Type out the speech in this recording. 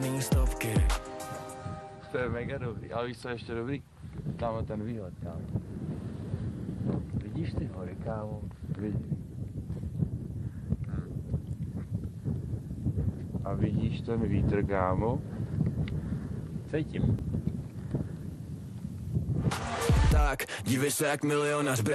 vyplněný stovky. To je mega dobrý, ale víš co je ještě dobrý? Tamhle ten výhled, kámo. Vidíš ty hory, kámo? A vidíš ten vítr, kámo? Cítím. Tak, dívej se jak milionář